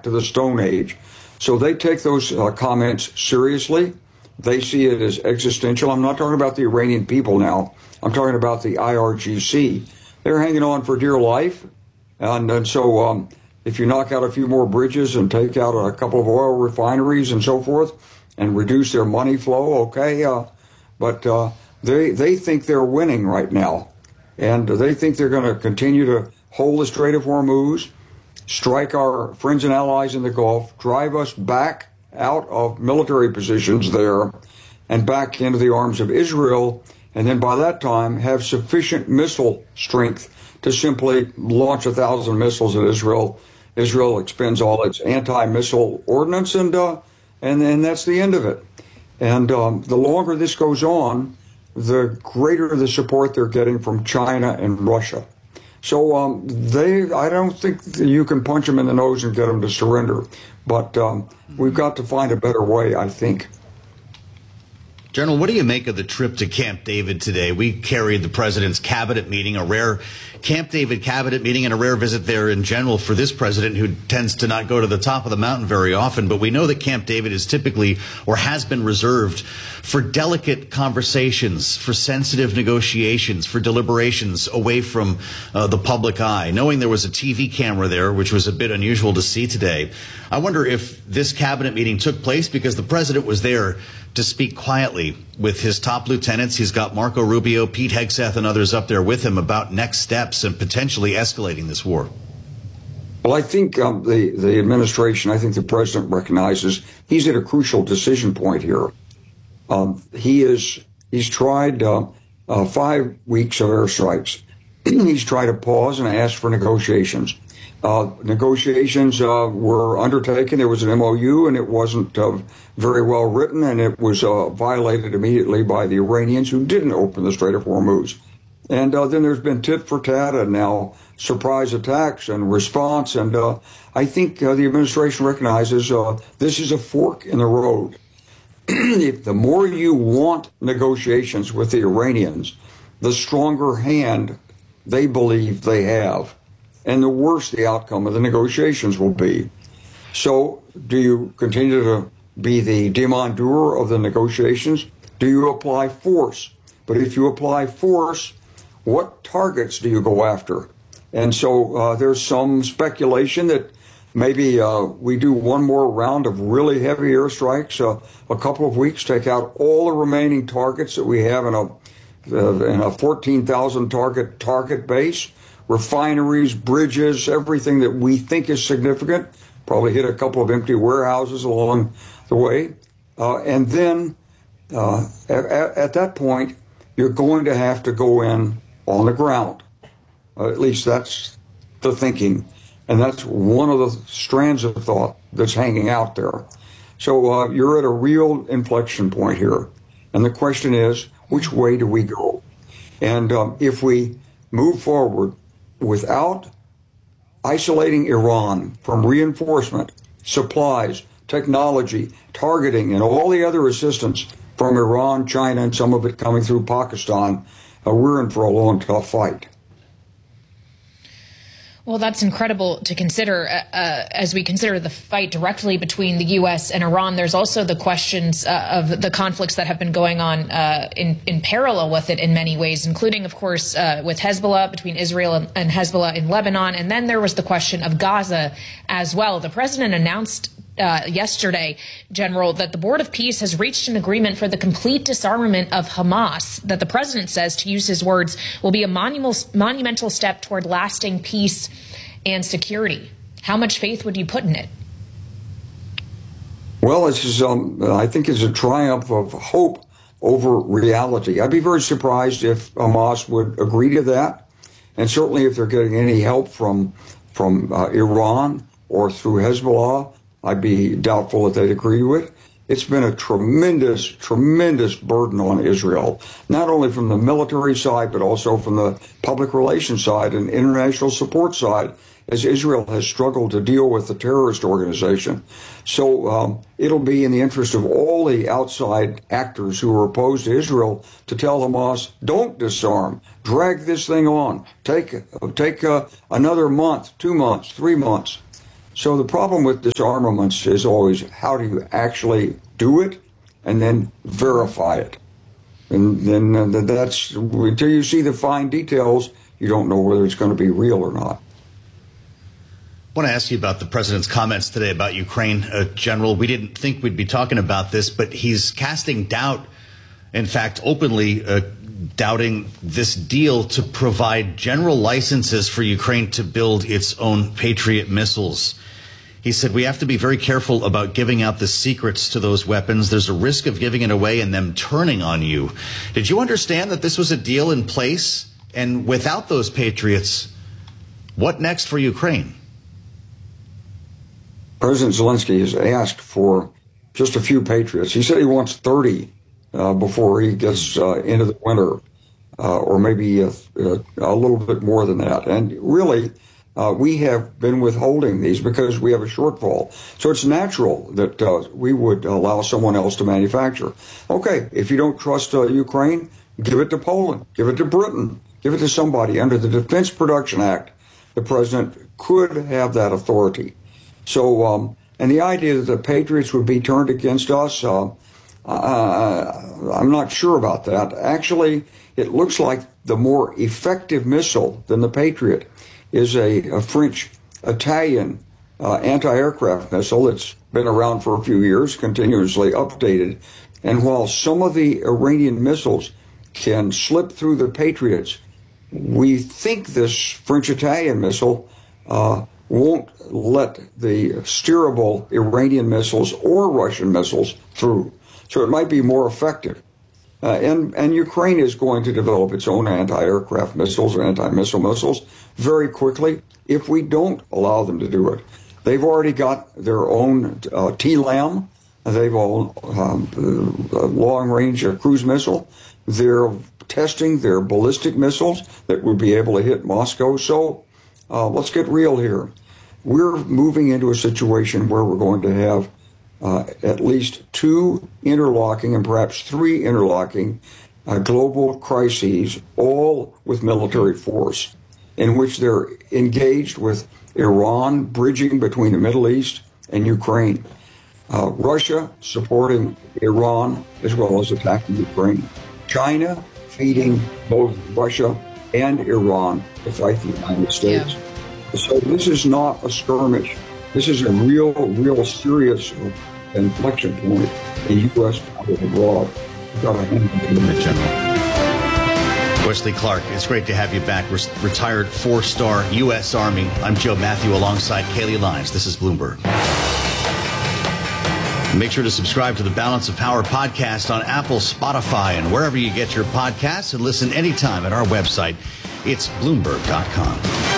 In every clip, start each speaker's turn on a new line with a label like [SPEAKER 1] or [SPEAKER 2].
[SPEAKER 1] back to the Stone Age. So they take those comments seriously. They see it as existential. I'm not talking about the Iranian people now. I'm talking about the IRGC. They're hanging on for dear life. And so if you knock out a few more bridges and take out a couple of oil refineries and so forth and reduce their money flow, okay. But they think they're winning right now. And they think they're going to continue to hold the Strait of Hormuz, strike our friends and allies in the Gulf, drive us back out of military positions there and back into the arms of Israel, and then by that time have sufficient missile strength to simply launch 1,000 missiles at Israel. Israel expends all its anti-missile ordnance, and that's the end of it. And the longer this goes on, the greater the support they're getting from China and Russia. So I don't think that you can punch them in the nose and get them to surrender. But we've got to find a better way, I think.
[SPEAKER 2] General, what do you make of the trip to Camp David today? We carried the president's cabinet meeting, a rare Camp David cabinet meeting, and a rare visit there in general for this president who tends to not go to the top of the mountain very often. But we know that Camp David is typically, or has been, reserved for delicate conversations, for sensitive negotiations, for deliberations away from the public eye. Knowing there was a TV camera there, which was a bit unusual to see today, I wonder if this cabinet meeting took place because the president was there to speak quietly with his top lieutenants. He's got Marco Rubio, Pete Hegseth, and others up there with him about next steps and potentially escalating this war.
[SPEAKER 1] Well, I think the administration, I think the president recognizes he's at a crucial decision point here. He's tried 5 weeks of airstrikes. He's tried to pause and ask for negotiations. Negotiations were undertaken. There was an MOU, and it wasn't very well written, and it was violated immediately by the Iranians, who didn't open the Strait of Hormuz. And then there's been tit for tat, and now surprise attacks and response. And I think the administration recognizes this is a fork in the road. If the more you want negotiations with the Iranians, the stronger hand they believe they have, and the worse the outcome of the negotiations will be. So do you continue to be the demandeur of the negotiations? Do you apply force? But if you apply force, what targets do you go after? And so there's some speculation that maybe we do one more round of really heavy airstrikes, a couple of weeks, take out all the remaining targets that we have in a 14,000 target base. Refineries, bridges, everything that we think is significant, probably hit a couple of empty warehouses along the way. And then at that point, you're going to have to go in on the ground. At least that's the thinking. And that's one of the strands of thought that's hanging out there. So you're at a real inflection point here. And the question is, which way do we go? And if we move forward without isolating Iran from reinforcement, supplies, technology, targeting, and all the other assistance from Iran, China, and some of it coming through Pakistan, we're in for a long, tough fight.
[SPEAKER 3] Well, that's incredible to consider as we consider the fight directly between the U.S. and Iran. There's also the questions of the conflicts that have been going on in parallel with it in many ways, including, of course, with Hezbollah, between Israel and Hezbollah in Lebanon. And then there was the question of Gaza as well. The president announced yesterday, General, that the Board of Peace has reached an agreement for the complete disarmament of Hamas, that the president says, to use his words, will be a monumental step toward lasting peace and security. How much faith would you put in it?
[SPEAKER 1] Well, this is, I think it's a triumph of hope over reality. I'd be very surprised if Hamas would agree to that. And certainly if they're getting any help from Iran or through Hezbollah, I'd be doubtful that they'd agree with it. It's been a tremendous, tremendous burden on Israel, not only from the military side, but also from the public relations side and international support side, as Israel has struggled to deal with the terrorist organization. So it'll be in the interest of all the outside actors who are opposed to Israel to tell Hamas, don't disarm, drag this thing on, take another month, 2 months, 3 months. So the problem with disarmaments is always, how do you actually do it and then verify it? And then that's, until you see the fine details, you don't know whether it's going to be real or not.
[SPEAKER 2] I want to ask you about the president's comments today about Ukraine, General. We didn't think we'd be talking about this, but he's casting doubt, in fact, openly doubting this deal to provide general licenses for Ukraine to build its own Patriot missiles. He said, we have to be very careful about giving out the secrets to those weapons. There's a risk of giving it away and them turning on you. Did you understand that this was a deal in place? And without those Patriots, what next for Ukraine?
[SPEAKER 1] President Zelensky has asked for just a few Patriots. He said he wants 30 before he gets into the winter, or maybe a little bit more than that. And really, we have been withholding these because we have a shortfall. So it's natural that we would allow someone else to manufacture. Okay, if you don't trust Ukraine, give it to Poland, give it to Britain, give it to somebody. Under the Defense Production Act, the president could have that authority. So, and the idea that the Patriots would be turned against us, I'm not sure about that. Actually, it looks like the more effective missile than the Patriot is a French-Italian anti-aircraft missile that's been around for a few years, continuously updated. And while some of the Iranian missiles can slip through the Patriots, we think this French-Italian missile won't let the steerable Iranian missiles or Russian missiles through. So it might be more effective. And Ukraine is going to develop its own anti-aircraft missiles or anti-missile missiles very quickly if we don't allow them to do it. They've already got their own TLAM. They've all long-range cruise missile. They're testing their ballistic missiles that would be able to hit Moscow. So let's get real here. We're moving into a situation where we're going to have at least 2 interlocking and perhaps 3 interlocking global crises, all with military force, in which they're engaged with Iran bridging between the Middle East and Ukraine, Russia supporting Iran as well as attacking Ukraine, China feeding both Russia and Iran to fight the United States. Yeah. So this is not a skirmish. This is a real serious inflection point in U.S. power abroad. We've got to handle it.
[SPEAKER 2] General Wesley Clark, it's great to have you back. Retired 4-star U.S. Army. I'm Joe Matthew alongside Kaylee Lyons. This is Bloomberg. Make sure to subscribe to the Balance of Power podcast on Apple, Spotify, and wherever you get your podcasts, and listen anytime at our website. It's Bloomberg.com.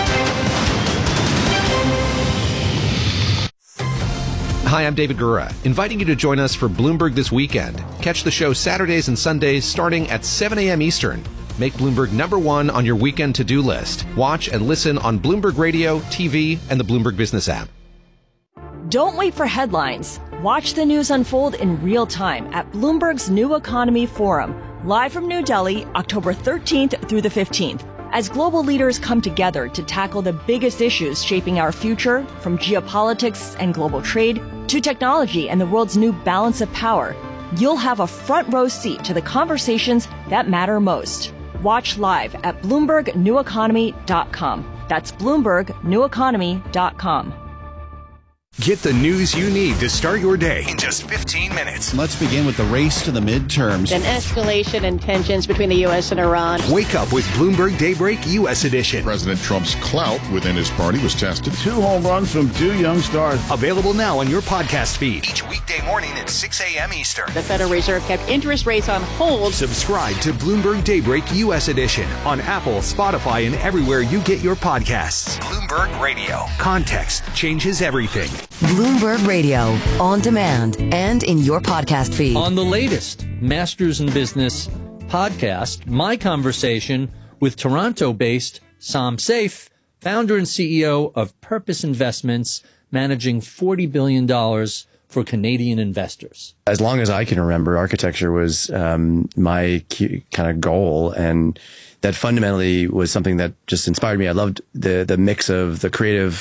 [SPEAKER 4] Hi, I'm David Gura, inviting you to join us for Bloomberg This Weekend. Catch the show Saturdays and Sundays starting at 7 a.m. Eastern. Make Bloomberg #1 on your weekend to-do list. Watch and listen on Bloomberg Radio, TV, and the Bloomberg Business app.
[SPEAKER 5] Don't wait for headlines. Watch the news unfold in real time at Bloomberg's New Economy Forum, live from New Delhi, October 13th through the 15th. As global leaders come together to tackle the biggest issues shaping our future, from geopolitics and global trade to technology and the world's new balance of power, you'll have a front row seat to the conversations that matter most. Watch live at BloombergNewEconomy.com. That's BloombergNewEconomy.com.
[SPEAKER 6] Get the news you need to start your day in just 15 minutes.
[SPEAKER 2] Let's begin with the race to the midterms.
[SPEAKER 7] An escalation in tensions between the U.S. and Iran.
[SPEAKER 6] Wake up with Bloomberg Daybreak U.S. Edition.
[SPEAKER 8] President Trump's clout within his party was tested.
[SPEAKER 9] 2 home runs from 2 young stars.
[SPEAKER 6] Available now on your podcast feed. Each weekday morning at 6 a.m. Eastern.
[SPEAKER 7] The Federal Reserve kept interest rates on hold.
[SPEAKER 6] Subscribe to Bloomberg Daybreak U.S. Edition on Apple, Spotify, and everywhere you get your podcasts. Bloomberg Radio. Context changes everything.
[SPEAKER 10] Bloomberg Radio, on demand and in your podcast feed.
[SPEAKER 11] On the latest Masters in Business podcast, my conversation with Toronto-based Sam Saif, founder and CEO of Purpose Investments, managing $40 billion for Canadian investors.
[SPEAKER 12] As long as I can remember, architecture was my kind of goal, and that fundamentally was something that just inspired me. I loved the mix of the creative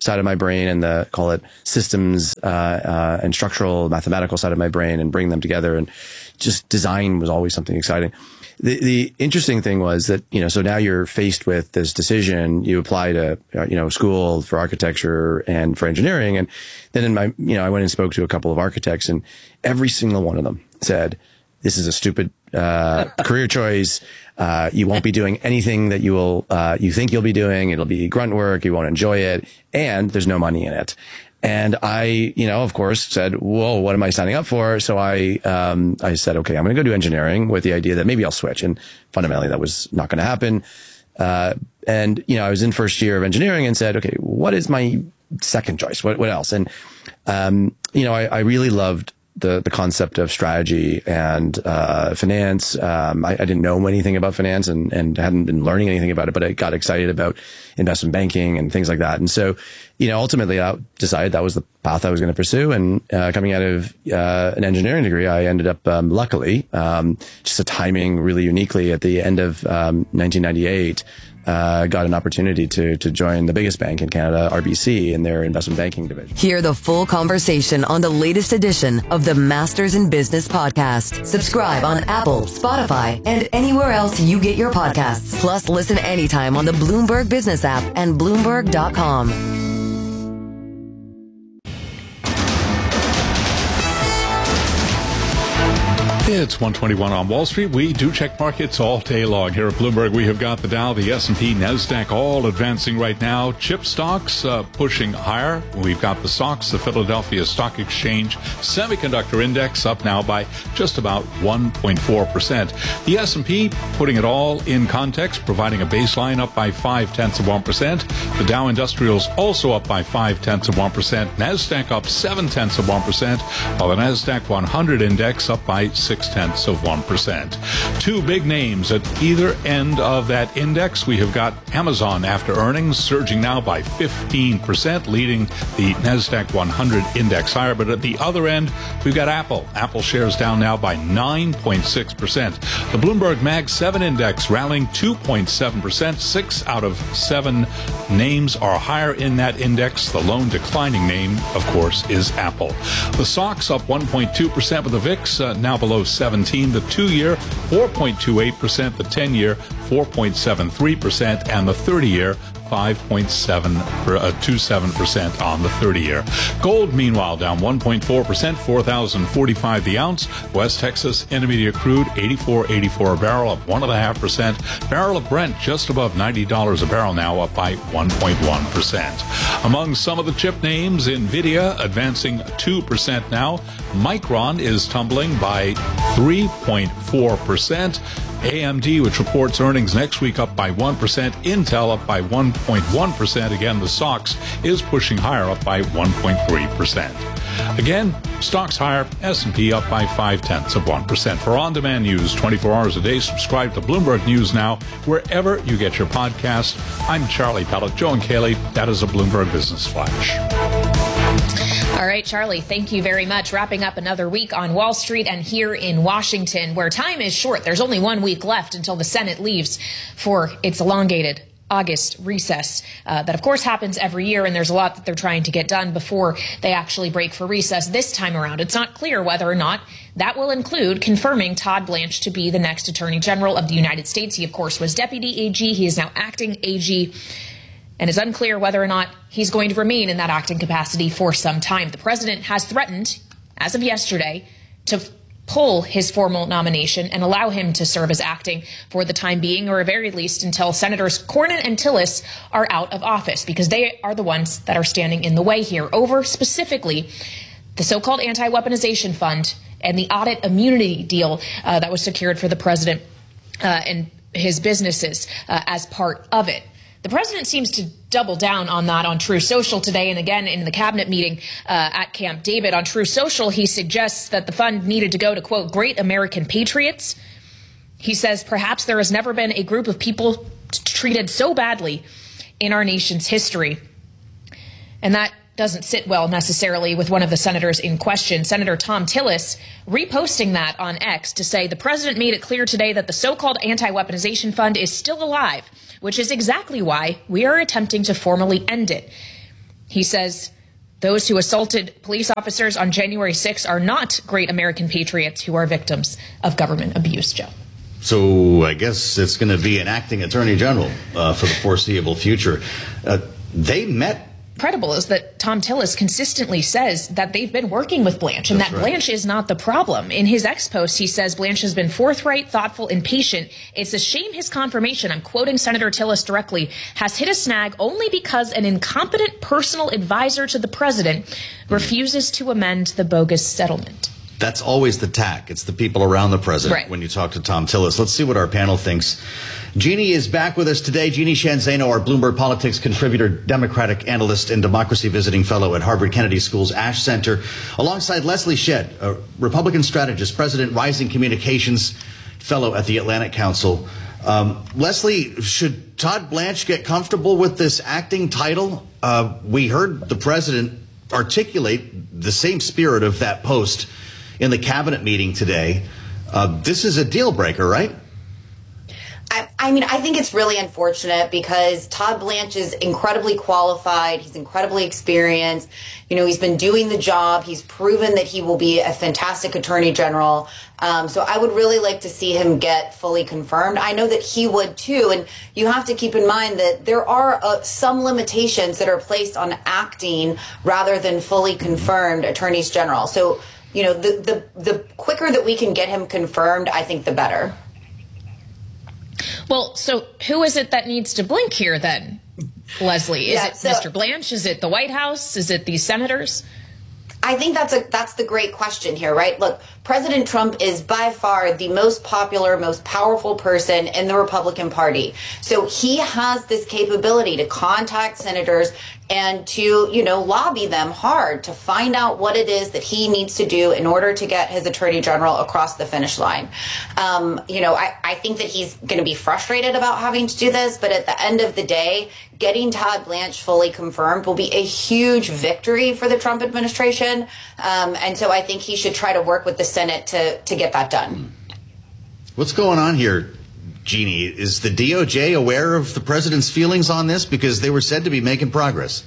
[SPEAKER 12] side of my brain and the, call it systems, and structural mathematical side of my brain and bring them together. And just design was always something exciting. The interesting thing was that, so now you're faced with this decision. You apply to, school for architecture and for engineering. And then I went and spoke to a couple of architects, and every single one of them said, this is a stupid, career choice. You won't be doing anything that you think you'll be doing. It'll be grunt work. You won't enjoy it. And there's no money in it. And I, of course said, whoa, what am I signing up for? So I said, okay, I'm going to go do engineering with the idea that maybe I'll switch. And fundamentally that was not going to happen. And I was in first year of engineering and said, okay, what is my second choice? What else? And, I really loved the concept of strategy and finance. I didn't know anything about finance and hadn't been learning anything about it, but I got excited about investment banking and things like that. And so, ultimately I decided that was the path I was going to pursue. And coming out of an engineering degree, I ended up, luckily, just a timing really uniquely at the end of 1998, got an opportunity to join the biggest bank in Canada, RBC, in their investment banking division.
[SPEAKER 10] Hear the full conversation on the latest edition of the Masters in Business podcast. Subscribe on Apple, Spotify, and anywhere else you get your podcasts. Plus, listen anytime on the Bloomberg Business app and Bloomberg.com.
[SPEAKER 13] It's 1:21 on Wall Street. We do check markets all day long. Here at Bloomberg, we have got the Dow, the S&P, NASDAQ all advancing right now. Chip stocks pushing higher. We've got the SOX, the Philadelphia Stock Exchange Semiconductor Index, up now by just about 1.4%. The S&P, putting it all in context, providing a baseline, up by 0.5%. The Dow Industrials also up by 0.5%. NASDAQ up 0.7%, while the NASDAQ 100 Index up by 0.6%. Two big names at either end of that index. We have got Amazon after earnings, surging now by 15%, leading the NASDAQ 100 index higher. But at the other end, we've got Apple. Apple shares down now by 9.6%. The Bloomberg Mag 7 index rallying 2.7%. 6 out of 7 names are higher in that index. The lone declining name, of course, is Apple. The SOX up 1.2%, with the VIX now below 17. The 2-year, 4.28%. The 10-year, 4.73%. And the 30-year, 5.27% on the 30-year. Gold, meanwhile, down 1.4%, $4,045 the ounce. West Texas Intermediate crude, $84.84 a barrel, up 1.5%. Barrel of Brent just above $90 a barrel now, up by 1.1%. Among some of the chip names, NVIDIA advancing 2% now. Micron is tumbling by 3.4%. AMD, which reports earnings next week, up by 1%. Intel up by 1.1%. Again, the SOX is pushing higher, up by 1.3%. Again, stocks higher, S&P up by 0.5%. For on-demand news 24 hours a day, subscribe to Bloomberg News Now, wherever you get your podcast. I'm Charlie Pellet. Joe and Kaylee, that is a Bloomberg Business Flash.
[SPEAKER 3] All right, Charlie, thank you very much. Wrapping up another week on Wall Street and here in Washington, where time is short. There's only 1 week left until the Senate leaves for its elongated August recess. That, of course, happens every year, and there's a lot that they're trying to get done before they actually break for recess this time around. It's not clear whether or not that will include confirming Todd Blanche to be the next Attorney General of the United States. He, of course, was Deputy AG. He is now Acting AG. And it's unclear whether or not he's going to remain in that acting capacity for some time. The president has threatened, as of yesterday, to pull his formal nomination and allow him to serve as acting for the time being, or at very least until Senators Cornyn and Tillis are out of office, because they are the ones that are standing in the way here over specifically the so-called anti-weaponization fund and the audit immunity deal that was secured for the president and his businesses as part of it. The president seems to double down on that on True Social today, and again in the cabinet meeting at Camp David. On True Social, he suggests that the fund needed to go to, quote, great American patriots. He says perhaps there has never been a group of people treated so badly in our nation's history. And that doesn't sit well necessarily with one of the senators in question, Senator Thom Tillis, reposting that on X to say the president made it clear today that the so-called anti-weaponization fund is still alive, which is exactly why we are attempting to formally end it. He says those who assaulted police officers on January 6th are not great American patriots who are victims of government abuse, Joe.
[SPEAKER 2] So I guess it's going to be an acting attorney general for the foreseeable future. They met.
[SPEAKER 3] Incredible is that Thom Tillis consistently says that they've been working with Blanche and that Blanche is not the problem. In his ex post, he says Blanche has been forthright, thoughtful, and patient. It's a shame his confirmation, I'm quoting Senator Tillis directly, has hit a snag only because an incompetent personal advisor to the president refuses to amend the bogus settlement.
[SPEAKER 2] That's always the tack. It's the people around the president when you talk to Thom Tillis. Let's see what our panel thinks. Jeannie is back with us today. Jeannie Sheehan Zaino, our Bloomberg Politics contributor, Democratic analyst, and democracy visiting fellow at Harvard Kennedy School's Ash Center, alongside Leslie Shedd, a Republican strategist, president, Rising Communications fellow at the Atlantic Council. Leslie, should Todd Blanche get comfortable with this acting title? We heard the president articulate the same spirit of that post in the cabinet meeting today. This is a deal breaker, right?
[SPEAKER 14] I mean, I think it's really unfortunate because Todd Blanche is incredibly qualified. He's incredibly experienced. You know, he's been doing the job. He's proven that he will be a fantastic attorney general. So I would really like to see him get fully confirmed. I know that he would too. And you have to keep in mind that there are some limitations that are placed on acting rather than fully confirmed attorneys general. So, you know, the quicker that we can get him confirmed, I think the better.
[SPEAKER 3] Well, so who is it that needs to blink here then, Leslie? Is it Mr. Blanche? Is it the White House? Is it these senators?
[SPEAKER 14] I think that's the great question here, right? Look, President Trump is by far the most popular, most powerful person in the Republican Party. So he has this capability to contact senators and to, you know, lobby them hard to find out what it is that he needs to do in order to get his attorney general across the finish line. You know, I think that he's going to be frustrated about having to do this, but at the end of the day, getting Todd Blanche fully confirmed will be a huge victory for the Trump administration. And so I think he should try to work with the Senate to get that done.
[SPEAKER 2] What's going on here, Jeannie? Is the DOJ aware of the president's feelings on this? Because they were said to be making progress.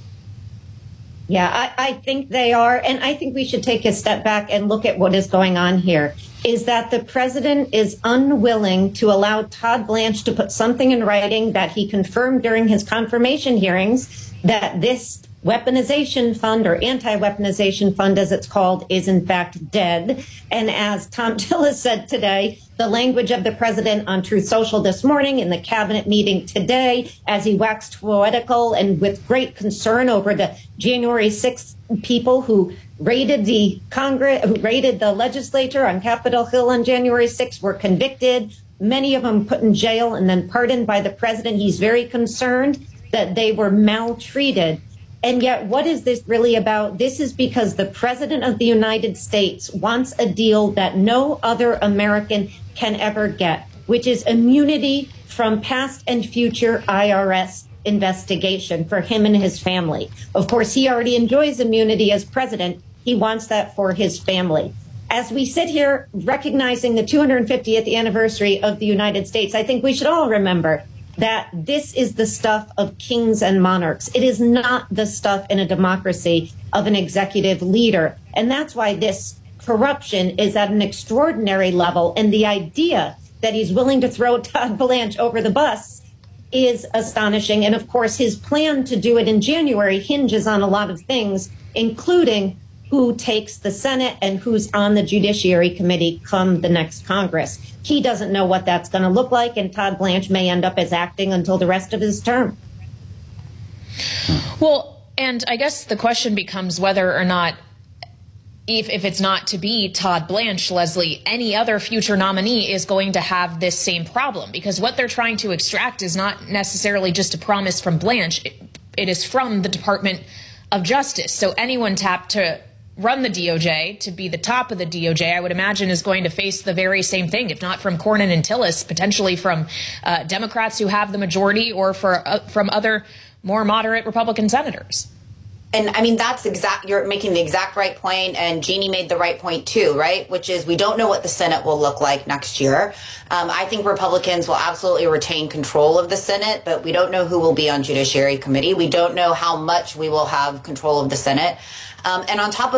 [SPEAKER 15] Yeah, I think they are. And I think we should take a step back and look at what is going on here. Is that the president is unwilling to allow Todd Blanche to put something in writing that he confirmed during his confirmation hearings that this weaponization fund, or anti-weaponization fund as it's called, is in fact dead. And as Thom Tillis said today, the language of the president on Truth Social this morning in the cabinet meeting today, as he waxed poetical and with great concern over the January 6th people who raided the Congress, who raided the legislature on Capitol Hill on January 6th, were convicted, many of them put in jail and then pardoned by the president. He's very concerned that they were maltreated. And yet, what is this really about? This is because the president of the United States wants a deal that no other American can ever get, which is immunity from past and future IRS investigation for him and his family. Of course, he already enjoys immunity as president. He wants that for his family. As we sit here recognizing the 250th anniversary of the United States, I think we should all remember that this is the stuff of kings and monarchs. It is not the stuff in a democracy of an executive leader. And that's why this corruption is at an extraordinary level. And the idea that he's willing to throw Todd Blanche over the bus is astonishing. And of course, his plan to do it in January hinges on a lot of things, including who takes the Senate and who's on the Judiciary Committee come the next Congress. He doesn't know what that's going to look like, and Todd Blanche may end up as acting until the rest of his term.
[SPEAKER 3] Well, and I guess the question becomes whether or not, if it's not to be Todd Blanche, Leslie, any other future nominee is going to have this same problem, because what they're trying to extract is not necessarily just a promise from Blanche. It is from the Department of Justice. So anyone tapped to run the DOJ, to be the top of the DOJ, I would imagine is going to face the very same thing, if not from Cornyn and Tillis, potentially from Democrats who have the majority, or from other more moderate Republican senators.
[SPEAKER 14] And I mean, you're making the exact right point. And Jeannie made the right point too, right? Which is we don't know what the Senate will look like next year. I think Republicans will absolutely retain control of the Senate, but we don't know who will be on Judiciary Committee. We don't know how much we will have control of the Senate. And on top of